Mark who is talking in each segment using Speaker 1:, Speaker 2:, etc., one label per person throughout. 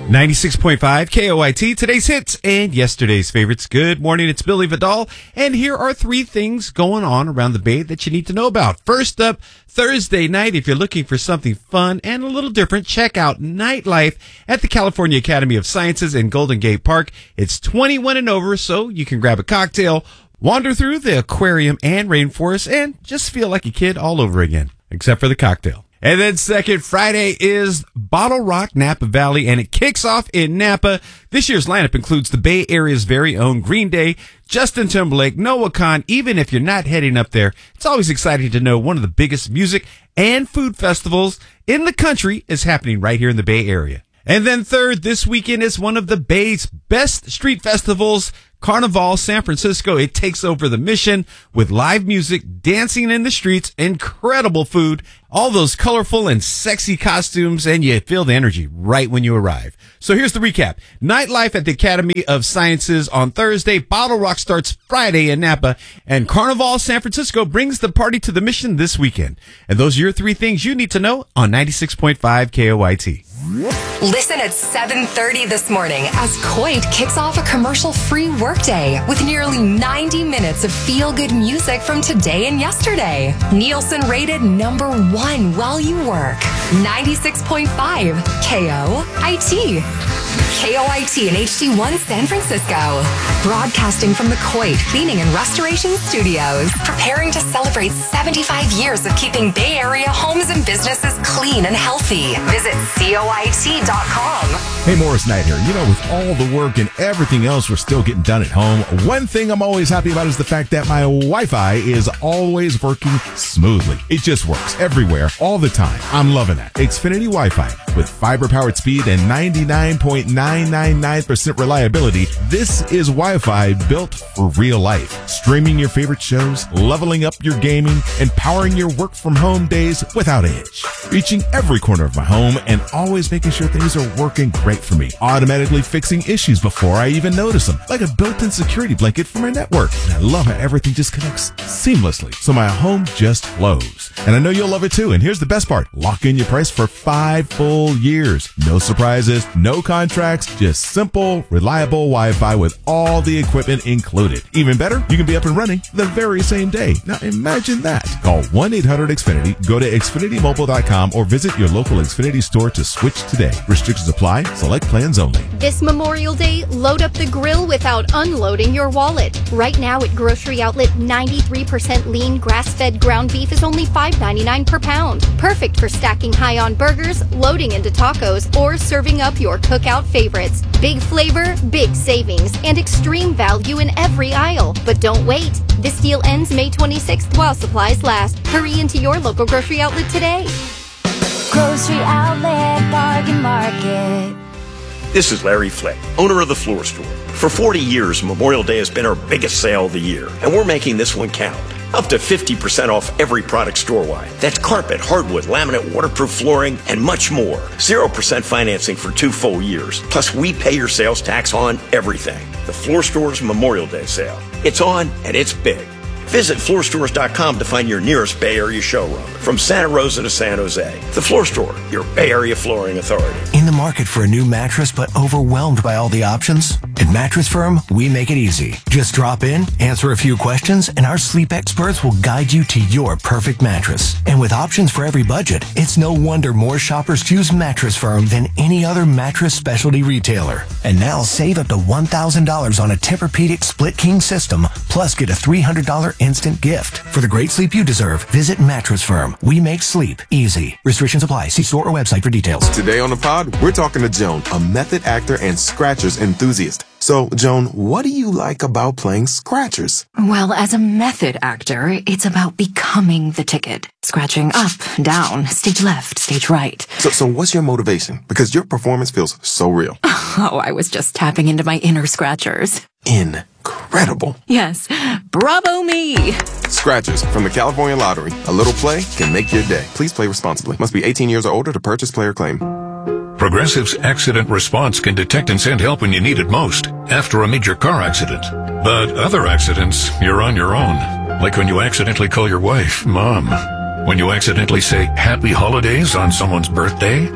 Speaker 1: 96.5 KOIT, today's hits and yesterday's favorites. Good morning, it's Billy Vidal, and here are three things going on around the Bay that you need to know about. First up, Thursday night, if you're looking for something fun and a little different, check out Nightlife at the California Academy of Sciences in Golden Gate Park. It's 21 and over, so you can grab a cocktail, wander through the aquarium and rainforest, and just feel like a kid all over again, except for the cocktail. And then second, Friday is Bottle Rock Napa Valley, and it kicks off in Napa. This year's lineup includes the Bay Area's very own Green Day, Justin Timberlake, Noah Kahan. Even if you're not heading up there, it's always exciting to know one of the biggest music and food festivals in the country is happening right here in the Bay Area. And then third, this weekend is one of the Bay's best street festivals, Carnival San Francisco. It takes over the Mission with live music, dancing in the streets, incredible food, all those colorful and sexy costumes, and you feel the energy right when you arrive. So here's the recap. Nightlife at the Academy of Sciences on Thursday, Bottle Rock starts Friday in Napa, and Carnival San Francisco brings the party to the Mission this weekend. And those are your three things you need to know on 96.5 KOIT.
Speaker 2: Listen at 7:30 this morning as Coit kicks off a commercial-free workday with nearly 90 minutes of feel-good music from today and yesterday. Nielsen rated number 1 while you work. 96.5 KOIT. KOIT and HD1 San Francisco. Broadcasting from the Coit Cleaning and Restoration Studios. Preparing to celebrate 75 years of keeping Bay Area homes and businesses clean and healthy. Visit COIT.com.
Speaker 3: Hey, Morris Knight here. You know, with all the work and everything else we're still getting done at home, one thing I'm always happy about is the fact that my Wi-Fi is always working smoothly. It just works everywhere, all the time. I'm loving that. Xfinity Wi-Fi with fiber-powered speed and 99.999% reliability. This is Wi-Fi built for real life. Streaming your favorite shows, leveling up your gaming, and powering your work-from-home days without a hitch. Reaching every corner of my home and always making sure things are working great for me. Automatically fixing issues before I even notice them, like a built-in security blanket for my network. And I love how everything just connects seamlessly, so my home just flows. And I know you'll love it too. And here's the best part. Lock in your price for 5 full years. No surprises, no contracts, just simple, reliable Wi-Fi with all the equipment included. Even better, you can be up and running the very same day. Now imagine that. Call 1-800-XFINITY, go to XFinityMobile.com, or visit your local Xfinity store to switch today. Restrictions apply. Select plans only.
Speaker 4: This Memorial Day, load up the grill without unloading your wallet. Right now at Grocery Outlet, 93% lean grass-fed ground beef is only $5.99 per pound. Perfect for stacking high on burgers, loading into tacos, or serving up your cookout favorites. Big flavor, big savings, and extreme value in every aisle. But don't wait. This deal ends May 26th while supplies last. Hurry into your local Grocery Outlet today.
Speaker 5: Grocery Outlet Bargain Market.
Speaker 6: This is Larry Flick, owner of The Floor Store. For 40 years, Memorial Day has been our biggest sale of the year, and we're making this one count. Up to 50% off every product store-wide. That's carpet, hardwood, laminate, waterproof flooring, and much more. 0% financing for 2 full years. Plus, we pay your sales tax on everything. The Floor Store's Memorial Day sale. It's on, and it's big. Visit floorstores.com to find your nearest Bay Area showroom. From Santa Rosa to San Jose, The Floor Store, your Bay Area flooring authority.
Speaker 7: In the market for a new mattress but overwhelmed by all the options? At Mattress Firm, we make it easy. Just drop in, answer a few questions, and our sleep experts will guide you to your perfect mattress. And with options for every budget, it's no wonder more shoppers choose Mattress Firm than any other mattress specialty retailer. And now save up to $1,000 on a Tempur-Pedic split king system, plus get a $300 instant gift. For the great sleep you deserve, visit Mattress Firm. We make sleep easy. Restrictions apply. See store or website for details.
Speaker 8: Today on the pod, we're talking to Joan, a method actor and Scratchers enthusiast. So, Joan, what do you like about playing Scratchers?
Speaker 9: Well, as a method actor, it's about becoming the ticket. Scratching up, down, stage left, stage right.
Speaker 8: So what's your motivation? Because your performance feels so real.
Speaker 9: Oh, I was just tapping into my inner Scratchers.
Speaker 8: Incredible.
Speaker 9: Yes. Bravo me.
Speaker 8: Scratchers from the California Lottery. A little play can make your day. Please play responsibly. Must be 18 years or older to purchase player claim.
Speaker 10: Progressive's Accident Response can detect and send help when you need it most, after a major car accident. But other accidents, you're on your own. Like when you accidentally call your wife, Mom. When you accidentally say Happy Holidays on someone's birthday.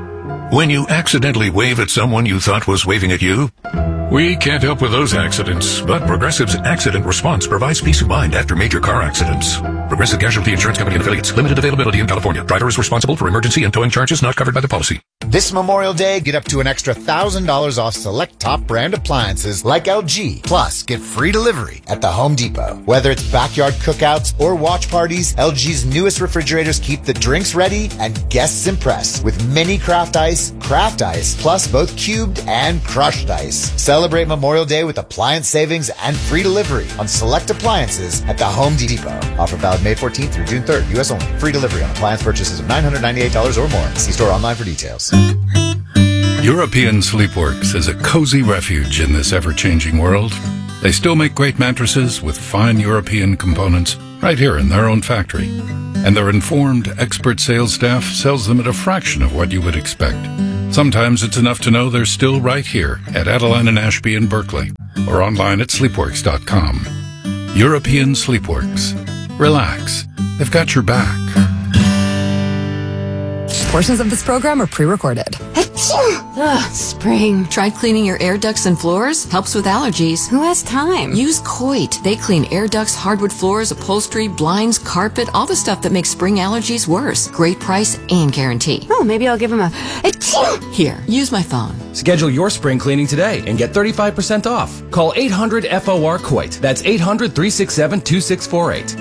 Speaker 10: When you accidentally wave at someone you thought was waving at you? We can't help with those accidents, but Progressive's Accident Response provides peace of mind after major car accidents. Progressive Casualty Insurance Company and Affiliates. Limited availability in California. Driver is responsible for emergency and towing charges not covered by the policy.
Speaker 11: This Memorial Day, get up to an extra $1,000 off select top brand appliances like LG. Plus, get free delivery at the Home Depot. Whether it's backyard cookouts or watch parties, LG's newest refrigerators keep the drinks ready and guests impressed with mini craft ice, plus both cubed and crushed ice. Celebrate Memorial Day with appliance savings and free delivery on select appliances at the Home Depot. Offer valid May 14th through June 3rd, U.S. only. Free delivery on appliance purchases of $998 or more. See store online for details.
Speaker 12: European Sleepworks is a cozy refuge in this ever-changing world. They still make great mattresses with fine European components right here in their own factory. And their informed, expert sales staff sells them at a fraction of what you would expect. Sometimes it's enough to know they're still right here at Adeline and Ashby in Berkeley or online at sleepworks.com. European Sleepworks. Relax. They've got your back.
Speaker 2: Portions of this program are pre-recorded.
Speaker 9: Spring. Tried cleaning your air ducts and floors? Helps with allergies. Who has time? Use Coit. They clean air ducts, hardwood floors, upholstery, blinds, carpet, all the stuff that makes spring allergies worse. Great price and guarantee. Oh, maybe I'll give them a... Here, use my phone.
Speaker 13: Schedule your spring cleaning today and get 35% off. Call 800-FOR-COIT. That's 800-367-2648.